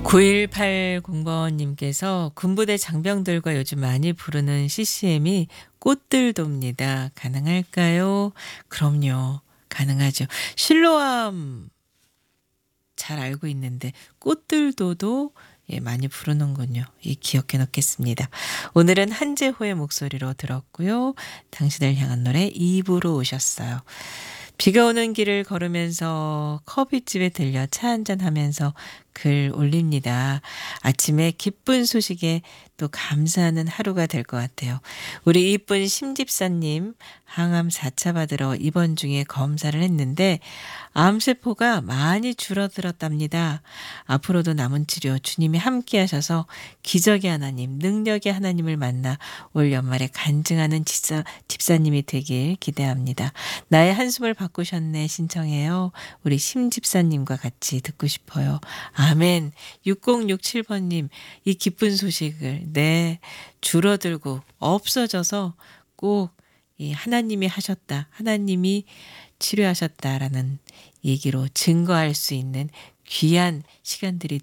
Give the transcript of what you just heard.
9180번님께서 군부대 장병들과 요즘 많이 부르는 CCM이 꽃들도입니다. 가능할까요? 그럼요. 가능하죠. 실로암 잘 알고 있는데 꽃들도도 예, 많이 부르는군요. 이 기억해 놓겠습니다. 오늘은 한재호의 목소리로 들었고요. 당신을 향한 노래 2부로 오셨어요. 비가 오는 길을 걸으면서 커피집에 들려 차 한잔 하면서 글 올립니다. 아침에 기쁜 소식에 또 감사하는 하루가 될 것 같아요. 우리 이쁜 심집사님 항암 4차 받으러 입원 중에 검사를 했는데 암세포가 많이 줄어들었답니다. 앞으로도 남은 치료 주님이 함께 하셔서 기적의 하나님, 능력의 하나님을 만나 올 연말에 간증하는 집사님이 되길 기대합니다. 나의 한숨을 바꾸셨네 신청해요. 우리 심집사님과 같이 듣고 싶어요. 아멘. 6067번님 이 기쁜 소식을 네 줄어들고 없어져서 꼭 이 하나님이 하셨다. 하나님이 치료하셨다라는 얘기로 증거할 수 있는 귀한 시간들이